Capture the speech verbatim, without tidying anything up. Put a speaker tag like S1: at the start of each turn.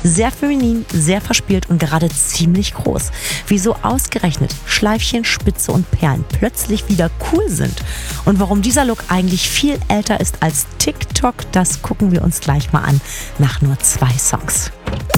S1: Sehr feminin, sehr verspielt und gerade ziemlich groß. Wieso ausgerechnet Schleifchen, Spitze und Perlen plötzlich wieder cool sind und warum dieser Look eigentlich viel älter ist als TikTok, das gucken wir uns gleich mal an nach nur zwei Songs.